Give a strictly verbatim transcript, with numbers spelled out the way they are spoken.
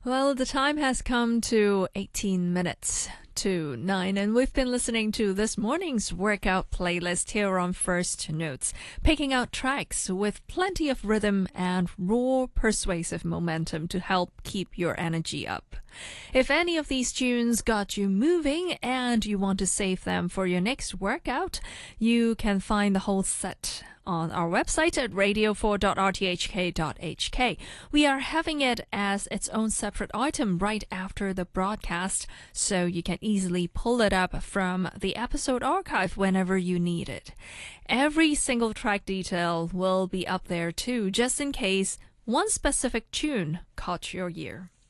Well, the time has come to eighteen minutes to nine, and we've been listening to this morning's workout playlist here on First Notes, picking out tracks with plenty of rhythm and raw, persuasive momentum to help keep your energy up. If any of these tunes got you moving and you want to save them for your next workout, you can find the whole set on our website at radio four dot r t h k dot h k. We are having it as its own separate item right after the broadcast, so you can easily pull it up from the episode archive whenever you need it. Every single track detail will be up there too, just in case one specific tune caught your ear.